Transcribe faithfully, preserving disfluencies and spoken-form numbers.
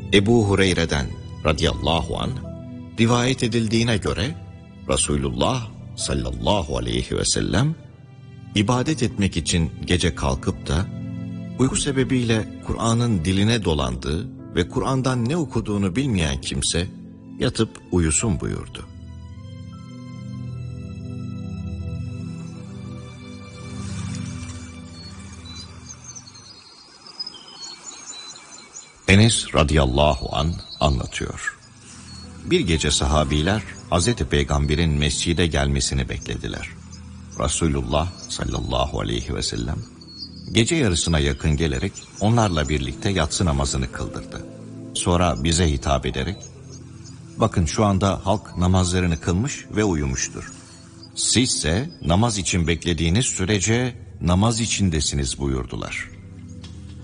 Ebu Hureyre'den radıyallahu anh rivayet edildiğine göre Resulullah sallallahu aleyhi ve sellem ibadet etmek için gece kalkıp da uyku sebebiyle Kur'an'ın diline dolandığı ve Kur'an'dan ne okuduğunu bilmeyen kimse yatıp uyusun buyurdu. Enes radıyallahu an anlatıyor. Bir gece sahabiler Hazreti Peygamber'in mescide gelmesini beklediler. Resulullah sallallahu aleyhi ve sellem gece yarısına yakın gelerek onlarla birlikte yatsı namazını kıldırdı. Sonra bize hitap ederek, bakın şu anda halk namazlarını kılmış ve uyumuştur. Sizse namaz için beklediğiniz sürece namaz içindesiniz buyurdular.